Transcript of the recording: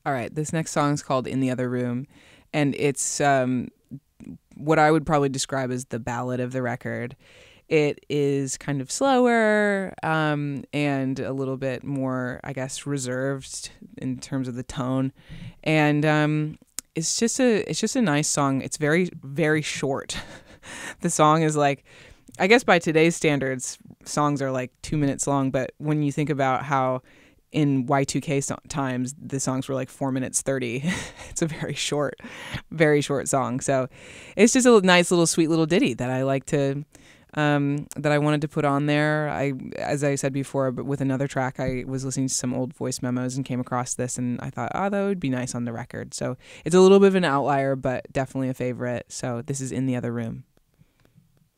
All right, this next song is called In the Other Room, and it's what I would probably describe as the ballad of the record. It is kind of slower and a little bit more, I guess, reserved in terms of the tone, and it's just a nice song. It's very very short. The song is like, I guess by today's standards, songs are like 2 minutes long, but when you think about how in Y2K times the songs were like 4 minutes 30, it's a very short song. So it's just a nice little sweet little ditty that I like to that I wanted to put on there. As I said before, but with another track, I was listening to some old voice memos and came across this, and I thought, oh, that would be nice on the record. So it's a little bit of an outlier, but definitely a favorite. So this is In the Other Room.